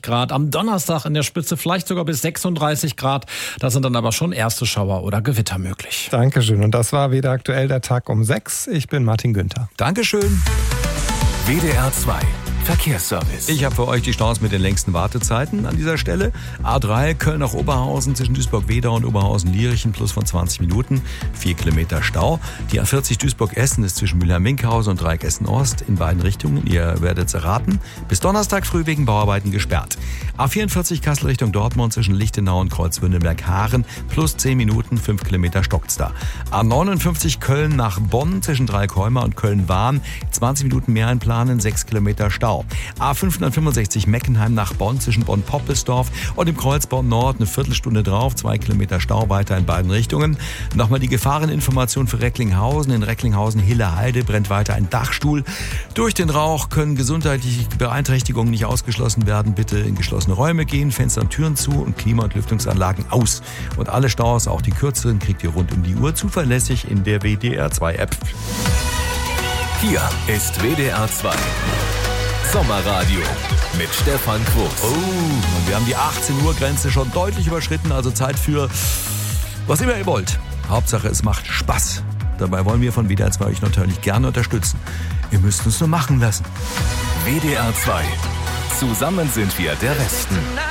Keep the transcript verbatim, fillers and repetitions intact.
Grad. Am Donnerstag in der Spitze vielleicht sogar bis sechsunddreißig Grad. Da sind dann aber schon erste Schauer oder Gewitter möglich. Dankeschön. Und das war wieder aktuell der Tag um sechs. Ich bin Martin Günther. Dankeschön. W D R zwei Verkehrsservice. Ich habe für euch die Chance mit den längsten Wartezeiten an dieser Stelle. A drei Köln nach Oberhausen zwischen Duisburg-Wedau und Oberhausen-Lierchen plus von zwanzig Minuten. Vier Kilometer Stau. Die A vierzig Duisburg-Essen ist zwischen Mülheim-Minkhausen und Dreieck Essen-Ost in beiden Richtungen. Ihr werdet es erraten. Bis Donnerstag früh wegen Bauarbeiten gesperrt. A vierundvierzig Kassel Richtung Dortmund zwischen Lichtenau und Kreuzwündenberg-Haaren plus zehn Minuten. Fünf Kilometer stockt's da. A neunundfünfzig Köln nach Bonn zwischen Dreieckholmer und Köln-Wahn. zwanzig Minuten mehr einplanen. sechs Kilometer Stau. A fünfhundertfünfundsechzig Meckenheim nach Bonn zwischen Bonn-Poppelsdorf und im Kreuzbau Nord eine Viertelstunde drauf, zwei Kilometer Stau weiter in beiden Richtungen. Nochmal die Gefahreninformation für Recklinghausen. In Recklinghausen-Hille-Heide brennt weiter ein Dachstuhl. Durch den Rauch können gesundheitliche Beeinträchtigungen nicht ausgeschlossen werden. Bitte in geschlossene Räume gehen, Fenster und Türen zu und Klima- und Lüftungsanlagen aus. Und alle Staus, auch die kürzeren, kriegt ihr rund um die Uhr zuverlässig in der W D R zwei App. Hier ist W D R zwei Sommerradio mit Stefan Quos. Oh, und wir haben die achtzehn Uhr Grenze schon deutlich überschritten, also Zeit für was immer ihr wollt. Hauptsache, es macht Spaß. Dabei wollen wir von W D R zwei euch natürlich gerne unterstützen. Ihr müsst uns nur machen lassen. W D R zwei. Zusammen sind wir der Westen.